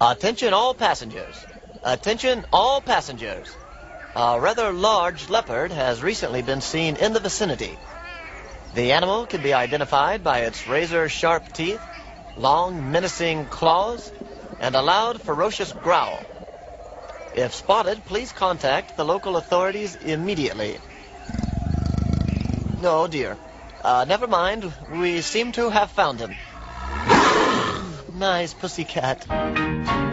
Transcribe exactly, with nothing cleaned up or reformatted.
Attention all passengers. Attention all passengers. A rather large leopard has recently been seen in the vicinity. The animal can be identified by its razor-sharp teeth, long menacing claws, and a loud ferocious growl. If spotted, please contact the local authorities immediately. Oh dear. Uh, never mind. We seem to have found him. Nice pussycat.